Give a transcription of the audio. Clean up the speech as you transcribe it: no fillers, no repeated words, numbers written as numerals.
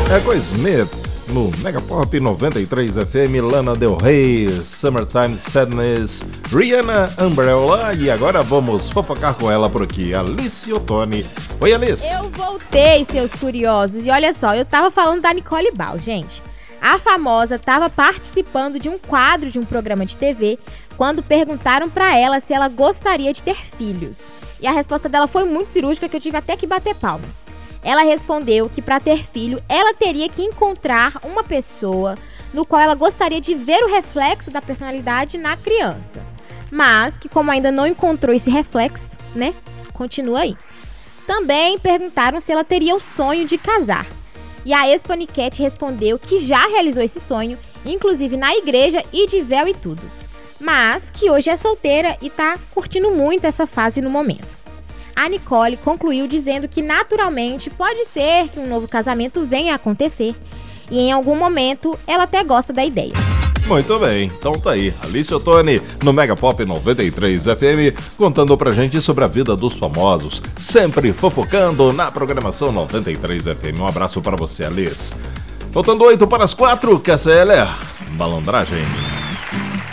Echo Smith no Megapop 93 FM, Lana Del Rey, Summertime Sadness, Rihanna, Umbrella. E agora vamos fofocar com ela por aqui, Alice Ottoni. Oi, Alice. Eu voltei, seus curiosos. E olha só, eu tava falando da Nicole Ball, gente. A famosa estava participando de um quadro de um programa de TV quando perguntaram pra ela se ela gostaria de ter filhos. E a resposta dela foi muito cirúrgica, que eu tive até que bater palma. Ela respondeu que para ter filho, ela teria que encontrar uma pessoa no qual ela gostaria de ver o reflexo da personalidade na criança. Mas que como ainda não encontrou esse reflexo, né, continua aí. Também perguntaram se ela teria o sonho de casar. E a ex-paniquete respondeu que já realizou esse sonho, inclusive na igreja e de véu e tudo. Mas que hoje é solteira e tá curtindo muito essa fase no momento. A Nicole concluiu dizendo que naturalmente pode ser que um novo casamento venha a acontecer e em algum momento ela até gosta da ideia. Muito bem, então tá aí, Alice Ottoni no Megapop 93 FM, contando pra gente sobre a vida dos famosos, sempre fofocando na programação 93 FM. Um abraço pra você, Alice. Faltando 8 para as 4, que essa é a Malandragem.